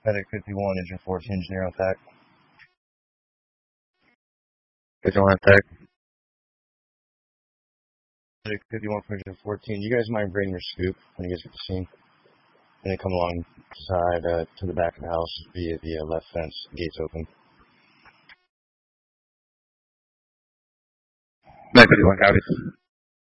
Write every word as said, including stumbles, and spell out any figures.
Medic fifty-one, Engine fourteen, engineer on T A C. fifty-one on T A C. Medic fifty-one for Engine fourteen. You guys mind bringing your scoop when you guys get the scene? And then come along side uh, to the back of the house via the uh, left fence. Gates open. Medic fifty-one, copy.